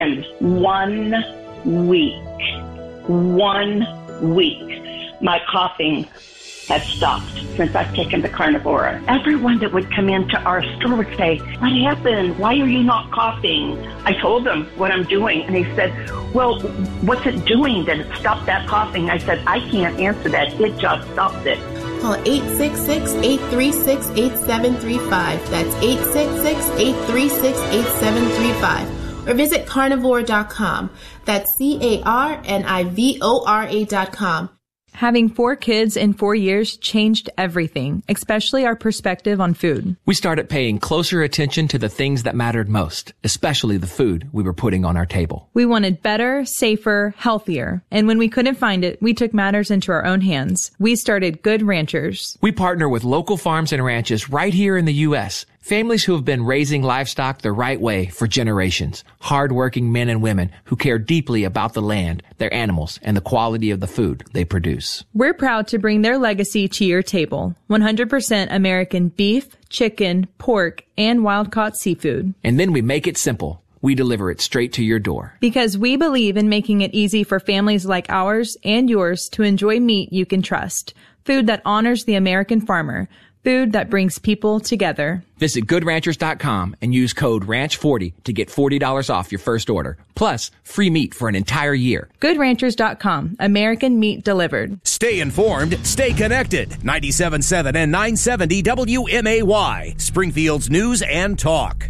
And 1 week, 1 week, my coughing has stopped since I've taken the Carnivora. Everyone that would come into our store would say, "What happened? Why are you not coughing?" I told them what I'm doing, and they said, "Well, what's it doing that it stopped that coughing?" I said, "I can't answer that. It just stopped it." Call 866-836-8735. That's 866-836-8735. Or visit carnivore.com. That's carnivora.com. Having 4 kids in 4 years changed everything, especially our perspective on food. We started paying closer attention to the things that mattered most, especially the food we were putting on our table. We wanted better, safer, healthier. And when we couldn't find it, we took matters into our own hands. We started Good Ranchers. We partner with local farms and ranches right here in the U.S., families who have been raising livestock the right way for generations. Hard-working men and women who care deeply about the land, their animals, and the quality of the food they produce. We're proud to bring their legacy to your table. 100% American beef, chicken, pork, and wild-caught seafood. And then we make it simple. We deliver it straight to your door. Because we believe in making it easy for families like ours and yours to enjoy meat you can trust. Food that honors the American farmer. Food that brings people together. Visit GoodRanchers.com and use code RANCH40 to get $40 off your first order. Plus, free meat for an entire year. GoodRanchers.com. American meat delivered. Stay informed, stay connected. 97.7 and 970 WMAY. Springfield's News and Talk.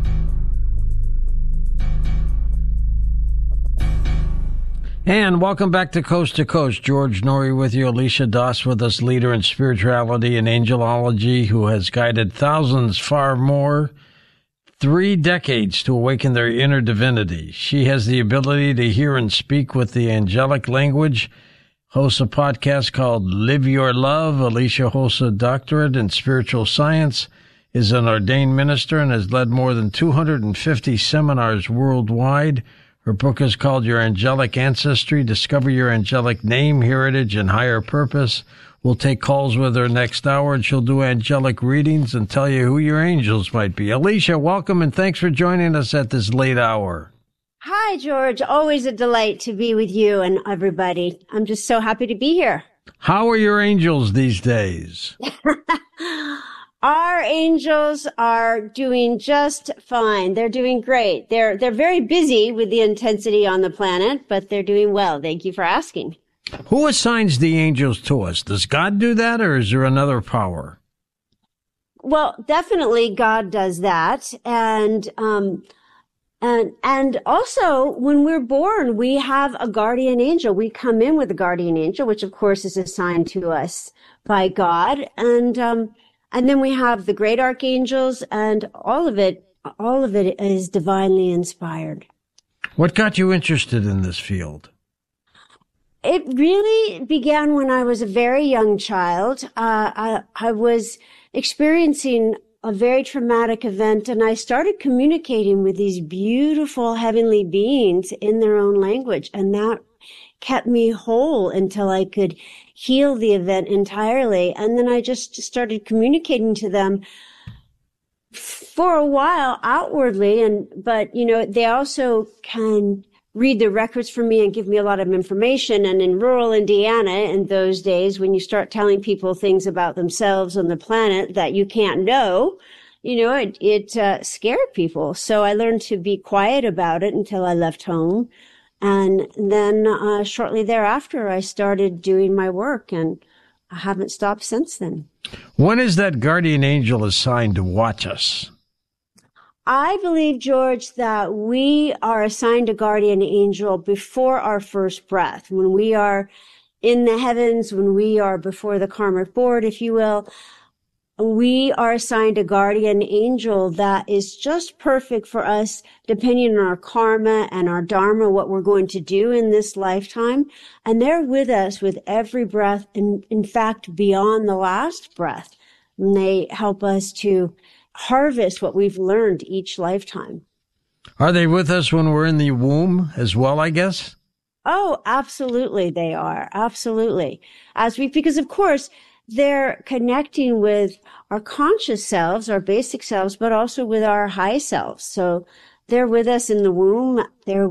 And welcome back to Coast. George Norrie with you. Alicia Doss with us, leader in spirituality and angelology, who has guided thousands, far more, 3 decades to awaken their inner divinity. She has the ability to hear and speak with the angelic language, hosts a podcast called Live Your Love. Alicia holds a doctorate in spiritual science, is an ordained minister, and has led more than 250 seminars worldwide. Her book is called Your Angelic Ancestry, Discover Your Angelic Name, Heritage, and Higher Purpose. We'll take calls with her next hour, and she'll do angelic readings and tell you who your angels might be. Alicia, welcome, and thanks for joining us at this late hour. Hi, George. Always a delight to be with you and everybody. I'm just so happy to be here. How are your angels these days? Our angels are doing just fine. They're doing great. They're very busy with the intensity on the planet, but they're doing well. Thank you for asking. Who assigns the angels to us? Does God do that, or is there another power? Well, definitely God does that. And also when we're born, we have a guardian angel. We come in with a guardian angel, which of course is assigned to us by God. And then we have the great archangels, and all of it is divinely inspired. What got you interested in this field? It really began when I was a very young child. I was experiencing a very traumatic event, and I started communicating with these beautiful heavenly beings in their own language, and that kept me whole until I could heal the event entirely. And then I just started communicating to them for a while outwardly. But they also can read the records for me and give me a lot of information. And in rural Indiana in those days, when you start telling people things about themselves on the planet that you can't know, it scared people. So I learned to be quiet about it until I left home. And then shortly thereafter, I started doing my work, and I haven't stopped since then. When is that guardian angel assigned to watch us? I believe, George, that we are assigned a guardian angel before our first breath. When we are in the heavens, when we are before the karmic board, if you will, we are assigned a guardian angel that is just perfect for us, depending on our karma and our dharma, what we're going to do in this lifetime. And they're with us with every breath, and in fact, beyond the last breath. And they help us to harvest what we've learned each lifetime. Are they with us when we're in the womb as well, I guess? Oh, absolutely they are. Absolutely. Because of course, they're connecting with our conscious selves, our basic selves, but also with our high selves. So They're with us in the womb. They're